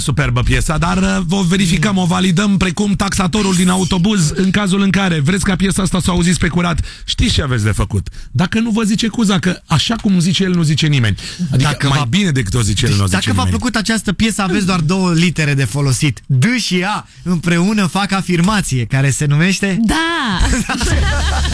superbă piesa, dar o verificăm, o validăm precum taxatorul din autobuz în cazul în care vreți ca piesa asta să o auziți pe curat. Știți ce aveți de făcut. Dacă nu vă zice Cuza, că așa cum zice el, nu zice nimeni. Adică dacă mai bine decât o zice el, nu o zice Dacă v-a nimeni. plăcut această piesă, aveți doar 2 litere de folosit. D și A împreună fac afirmație care se numește... Da!